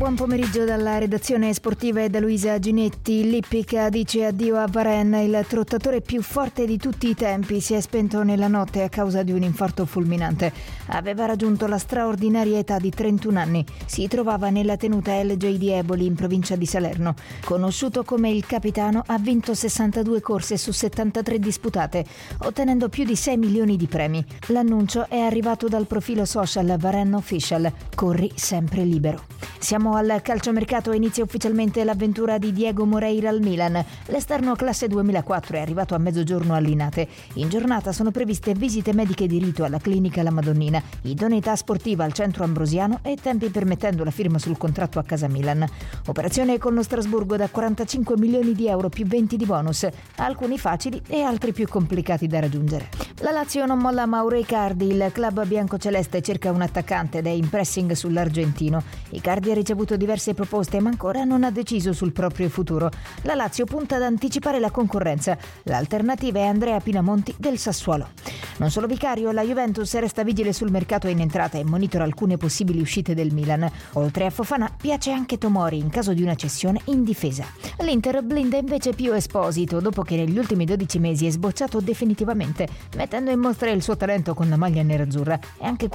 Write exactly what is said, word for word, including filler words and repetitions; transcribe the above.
Buon pomeriggio dalla redazione sportiva e da Luisa Ginetti. L'Ippica dice addio a Varenne, il trottatore più forte di tutti i tempi si è spento nella notte a causa di un infarto fulminante. Aveva raggiunto la straordinaria età di trentuno anni. Si trovava nella tenuta L J di Eboli in provincia di Salerno. Conosciuto come il capitano, ha vinto sessantadue corse su settantatré disputate, ottenendo più di sei milioni di premi. L'annuncio è arrivato dal profilo social Varenne Official. Corri sempre libero. Siamo al calciomercato e inizia ufficialmente l'avventura di Diego Moreira al Milan. L'esterno classe duemilaquattro è arrivato a mezzogiorno a Linate. In giornata sono previste visite mediche di rito alla clinica La Madonnina, idoneità sportiva al centro ambrosiano e tempi permettendo la firma sul contratto a casa Milan. Operazione con lo Strasburgo da quarantacinque milioni di euro più venti di bonus, alcuni facili e altri più complicati da raggiungere. La Lazio non molla Mauro Icardi, il club biancoceleste cerca un attaccante ed è in pressing sull'argentino. Icardi ha ricevuto diverse proposte ma ancora non ha deciso sul proprio futuro. La Lazio punta ad anticipare la concorrenza. L'alternativa è Andrea Pinamonti del Sassuolo. Non solo Vicario, la Juventus resta vigile sul mercato in entrata e monitora alcune possibili uscite del Milan. Oltre a Fofana piace anche Tomori in caso di una cessione in difesa. L'Inter blinda invece Pio Esposito dopo che negli ultimi dodici mesi è sbocciato definitivamente, mettendo in mostra il suo talento con la maglia nerazzurra e anche